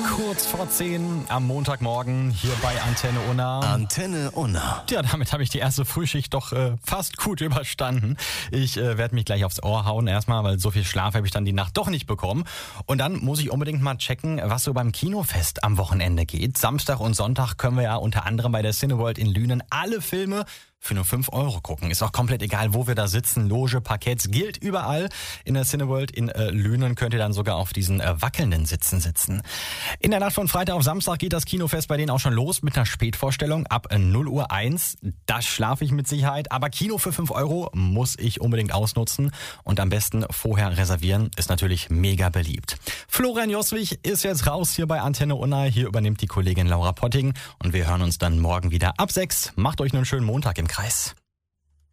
Kurz vor 10 am Montagmorgen hier bei Antenne Unna. Antenne Unna. Ja, damit habe ich die erste Frühschicht doch fast gut überstanden. Ich werde mich gleich aufs Ohr hauen erstmal, weil so viel Schlaf habe ich dann die Nacht doch nicht bekommen. Und dann muss ich unbedingt mal checken, was so beim Kinofest am Wochenende geht. Samstag und Sonntag können wir ja unter anderem bei der Cineworld in Lünen alle Filme für nur 5 Euro gucken. Ist auch komplett egal, wo wir da sitzen. Loge, Parketts, gilt überall. In der Cineworld in Lünen könnt ihr dann sogar auf diesen wackelnden Sitzen sitzen. In der Nacht von Freitag auf Samstag geht das Kinofest bei denen auch schon los mit einer Spätvorstellung ab 0:01 Uhr. Da schlafe ich mit Sicherheit. Aber Kino für 5 Euro muss ich unbedingt ausnutzen. Und am besten vorher reservieren. Ist natürlich mega beliebt. Florian Joswig ist jetzt raus hier bei Antenne Unna. Hier übernimmt die Kollegin Laura Potting. Und wir hören uns dann morgen wieder ab 6. Macht euch einen schönen Montag im Kreis.